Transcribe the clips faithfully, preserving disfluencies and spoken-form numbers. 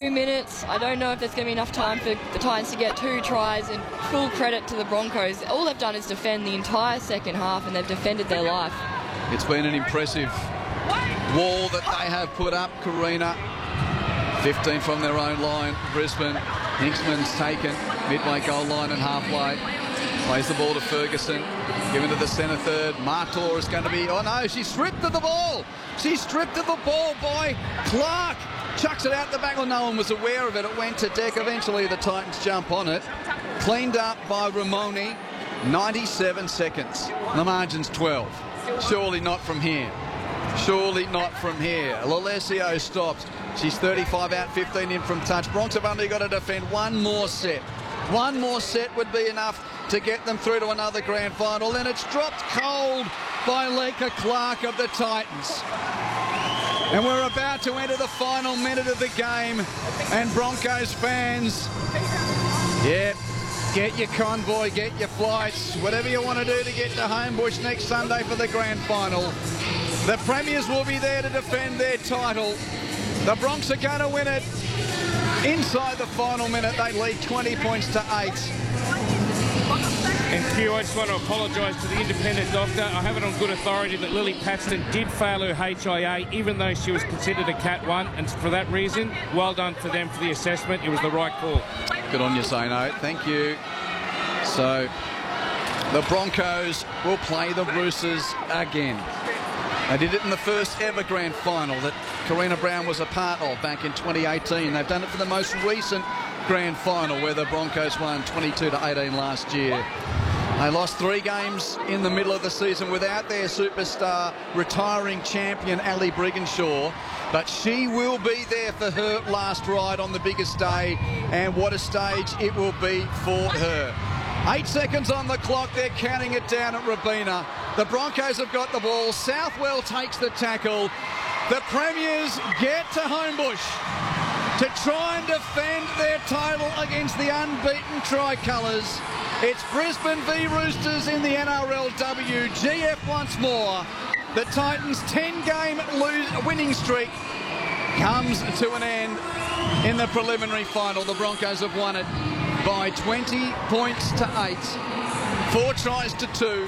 two minutes. I don't know if there's going to be enough time for the Titans to get two tries, and full credit to the Broncos. All they've done is defend the entire second half, and they've defended their life. It's been an impressive wall that they have put up, Karina. fifteen from their own line, Brisbane. Hinksman's taken midway goal line and halfway. Plays the ball to Ferguson. Given to the centre third. Martor is going to be... Oh, no, she stripped of the ball. She stripped of the ball by Clark. Chucks it out the back. Well, no one was aware of it. It went to deck. Eventually, the Titans jump on it. Cleaned up by Ramoni. ninety-seven seconds. The margin's twelve. Surely not from here. Surely not from here. Lalesio stops. She's thirty-five out, fifteen in from touch. Bronx have only got to defend one more set. One more set would be enough to get them through to another grand final. Then it's dropped cold by Leka Clark of the Titans. And we're about to enter the final minute of the game. And Broncos fans, yeah, get your convoy, get your flights, whatever you want to do to get to Homebush next Sunday for the grand final. The Premiers will be there to defend their title. The Bronx are going to win it. Inside the final minute, they lead twenty points to eight. And Q, I just want to apologise to the independent doctor. I have it on good authority that Lily Paxton did fail her H I A, even though she was considered a Cat one. And for that reason, well done for them for the assessment. It was the right call. Good on you, Zano. Thank you. So, the Broncos will play the Roosters again. They did it in the first ever grand final that Karina Brown was a part of back in twenty eighteen. They've done it for the most recent grand final where the Broncos won twenty-two to eighteen last year. They lost three games in the middle of the season without their superstar retiring champion Ali Brigginshaw, but she will be there for her last ride on the biggest day, and what a stage it will be for her. Eight seconds on the clock. They're counting it down at Robina. The Broncos have got the ball. Southwell takes the tackle. The Premiers get to Homebush to try and defend their title against the unbeaten Tricolours. It's Brisbane v Roosters in the N R L W. G F once more. The Titans' ten-game winning streak comes to an end in the preliminary final. The Broncos have won it by twenty points to eight. Four tries to two.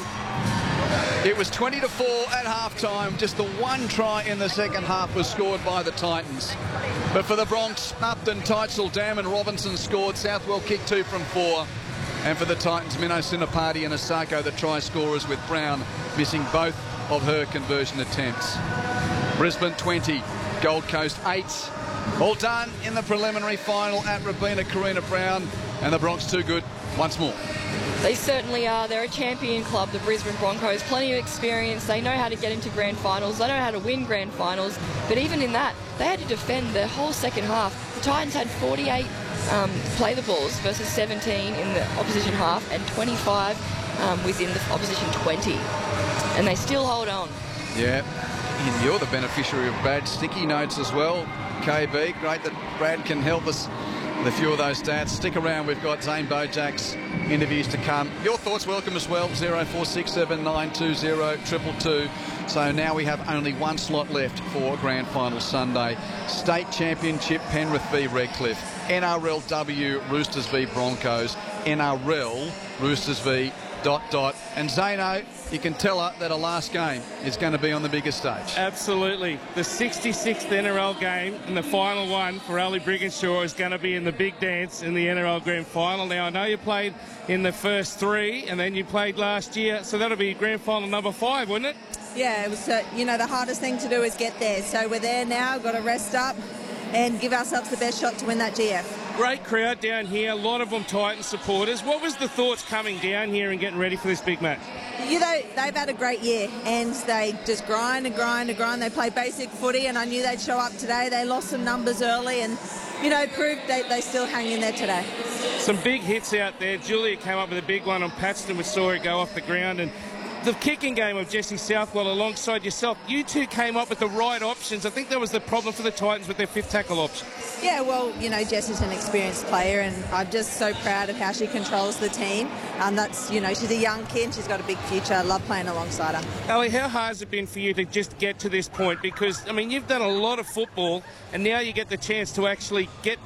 It was twenty to four at half-time. Just the one try in the second half was scored by the Titans. But for the Bronx, Upton, Teitzel, Dam and Robinson scored. Southwell kicked two from four. And for the Titans, Minnow, Sinapati and Asako, the try scorers, with Brown missing both of her conversion attempts. Brisbane twenty, Gold Coast eight. All done in the preliminary final at Robina. Karina Brown and the Bronx too good once more. They certainly are. They're a champion club, the Brisbane Broncos. Plenty of experience. They know how to get into grand finals. They know how to win grand finals. But even in that, they had to defend the whole second half. The Titans had forty-eight um, play the balls versus seventeen in the opposition half, and twenty-five um, within the opposition twenty. And they still hold on. Yeah, and you're the beneficiary of Brad's sticky notes as well, K B. Great that Brad can help us with a few of those stats. Stick around, we've got Zane Bojak's interviews to come. Your thoughts welcome as well, zero four six seven nine two zero two two two. So now we have only one slot left for Grand Final Sunday. State Championship, Penrith v Redcliffe. N R L W, Roosters v Broncos. N R L, Roosters v dot dot. And Zano, you can tell her that her last game is going to be on the biggest stage. Absolutely. The sixty-sixth N R L game and the final one for Ali Brigginshaw is going to be in the big dance in the N R L Grand Final. Now, I know you played in the first three and then you played last year, so that'll be Grand Final number five, wouldn't it? Yeah, it was, uh, you know, the hardest thing to do is get there. So we're there now, got to rest up and give ourselves the best shot to win that G F. Great crowd down here, a lot of them Titans supporters. What was the thoughts coming down here and getting ready for this big match? You know, they've had a great year and they just grind and grind and grind. They play basic footy and I knew they'd show up today. They lost some numbers early and, you know, proved they, they still hang in there today. Some big hits out there. Julia came up with a big one on Paxton. We saw her go off the ground, and the kicking game of Jessie Southwell alongside yourself, you two came up with the right options. I think that was the problem for the Titans with their fifth tackle option. Yeah, well, you know, Jessie's an experienced player and I'm just so proud of how she controls the team. Um, that's, you know, she's a young kid, she's got a big future. I love playing alongside her. Ali, how hard has it been for you to just get to this point? Because, I mean, you've done a lot of football and now you get the chance to actually get